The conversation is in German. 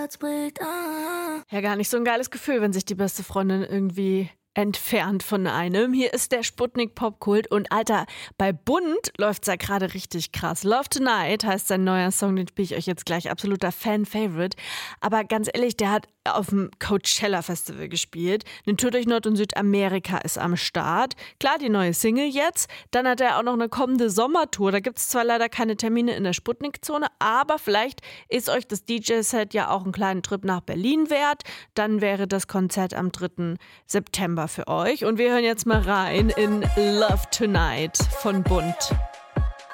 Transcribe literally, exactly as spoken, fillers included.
Ja, gar nicht so ein geiles Gefühl, wenn sich die beste Freundin irgendwie entfernt von einem. Hier ist der Sputnik Popkult und Alter, bei Bund läuft's ja gerade richtig krass. Love Tonight heißt sein neuer Song, den spiele ich euch jetzt gleich, absoluter Fan-Favorite. Aber ganz ehrlich, der hat auf dem Coachella Festival gespielt. Eine Tour durch Nord- und Südamerika ist am Start. Klar, die neue Single jetzt. Dann hat er auch noch eine kommende Sommertour. Da gibt's zwar leider keine Termine in der Sputnik-Zone, aber vielleicht ist euch das D J-Set ja auch einen kleinen Trip nach Berlin wert. Dann wäre das Konzert am dritten September für euch. Und wir hören jetzt mal rein in Love Tonight von Bund.